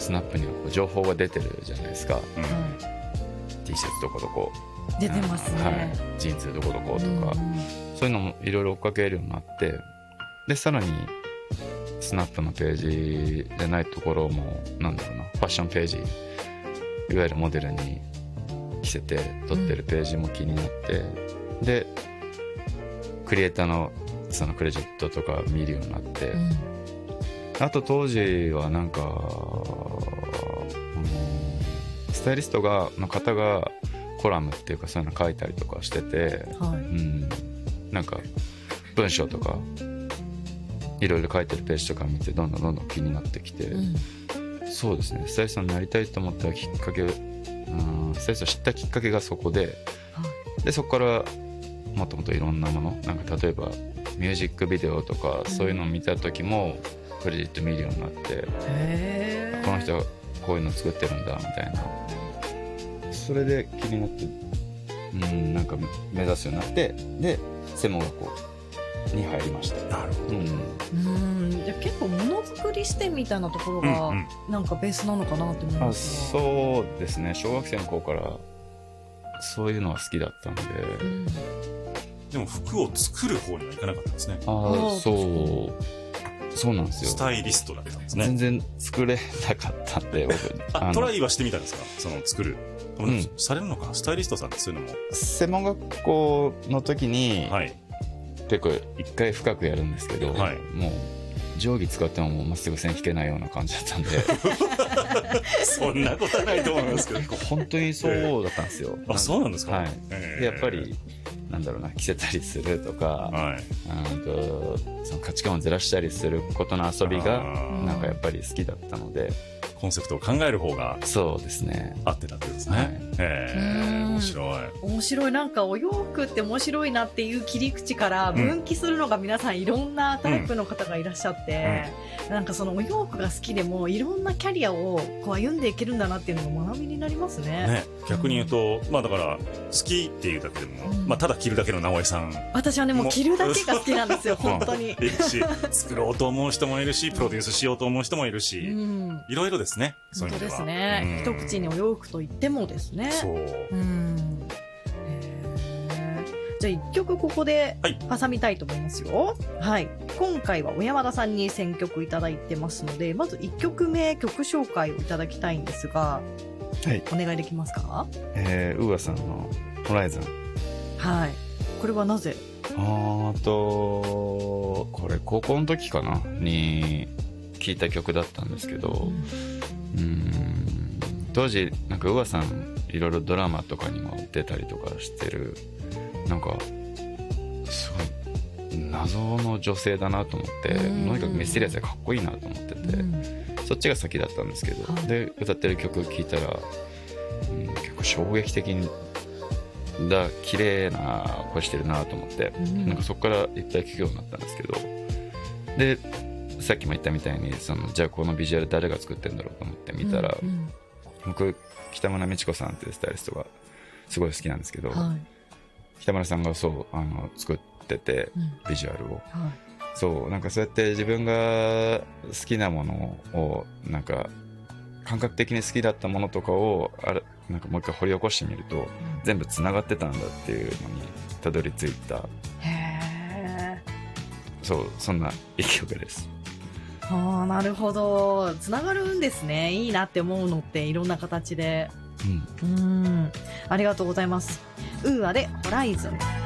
スナップにはこう情報が出てるじゃないですか、T シャツどこどこ出てますね、 ジーンズどこどことか、そういうのもいろいろ追っかけるようになって、でさらにスナップのページじゃないところもなんだろうな、ファッションページ、いわゆるモデルに着せて撮ってるページも気になって、でクリエイターのそのクレジットとか見るようになって、あと当時はなんかスタイリストの方がコラムっていうかそういうの書いたりとかしてて、なんか文章とかいろいろ書いてるページとか見てどんどん気になってきて、そうですね、スタイリストになりたいと思ったきっかけ、スタイリストを知ったきっかけがそこで、でそこからもっともっといろんなもの、なんか例えばミュージックビデオとかそういうのを見た時もクレジット見るようになって、この人はこういうの作ってるんだみたいな、それで気になって、なんか目指すようになって、で専門学校に入りました。 なるほど。じゃあ結構ものづくり視点みたいなところがなんかベースなのかなって思いますが、 そうですね、小学生の頃からそういうのは好きだったんで、 でも服を作る方にはいかなかったんですね。 そうなんですよ。 スタイリストだったんですね。 全然作れなかったんで僕トライはしてみたんですか、その作る。されるのか、スタイリストさんってそういうのも。専門学校の時に、結構一回深くやるんですけど、もう定規使ってもまっすぐ線引けないような感じだったんでそんなことはないと思いますけど本当にそうだったんですよ。 そうなんですか。 でやっぱりなんだろうな、着せたりするとか、その価値観をずらしたりすることの遊びがなんかやっぱり好きだったので、 コンセプトを考える方がそうですね、 合ってたってことですね。面白い。なんかお洋服って面白いなっていう切り口から分岐するのが皆さんいろんなタイプの方がいらっしゃって、なんかそのお洋服が好きでもいろんなキャリアをこう歩んでいけるんだなっていうのが学びになりますね。 逆に言うと、だから好きっていうだけでも、ただ着るだけの直江さん、 私はねもう着るだけが好きなんですよ本当に。 いるし、作ろうと思う人もいるし、プロデュースしようと思う人もいるし、いろいろですね。 本当ですね。一口にお洋服と言ってもですね。じゃあ一曲ここで挟みたいと思いますよ。今回は小山田さんに選曲いただいてますので、まず1曲目曲紹介をいただきたいんですが、お願いできますか。 ウーアさんのホライズン。 これはなぜ？ これ高校の時かなに聴いた曲だったんですけど、当時なんかウーアさんいろいろドラマとかにも出たりとかしてる、なんかすごい謎の女性だなと思って、とにかくミステリアスでかっこいいなと思ってて、そっちが先だったんですけど、で歌ってる曲聴いたら、結構衝撃的だ、綺麗な声してるなと思って、なんかそこからいっぱい聴くようになったんですけど、でさっきも言ったみたいにじゃあこのビジュアル誰が作ってるんだろうと思って見たら、僕北村美智子さんっていうスタイリストがすごい好きなんですけど、北村さんが作ってて、ビジュアルを、なんかそうやって自分が好きなものをなんか感覚的に好きだったものとかをなんかもう一回掘り起こしてみると、全部つながってたんだっていうのにたどり着いた、そんな一曲です。 なるほど、つながるんですね。いいなって思うのっていろんな形で。ありがとうございます。ウーアでホライズン。